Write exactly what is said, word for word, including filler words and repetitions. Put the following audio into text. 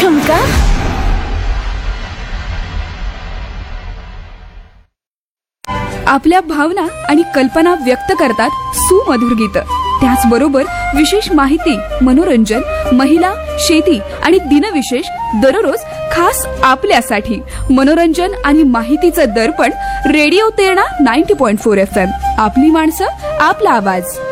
ठुमका. आपल्या भावना आणि कल्पना व्यक्त करतात सुमधुर गीत. त्याचबरोबर विशेष माहिती, मनोरंजन, महिला, शेती आणि दिनविशेष दररोज खास आपल्यासाठी. मनोरंजन आणि माहितीचं दर्पण रेडिओ तेरणा नव्वद पॉइंट चार एफ एम. आपली माणसं, आपला आवाज.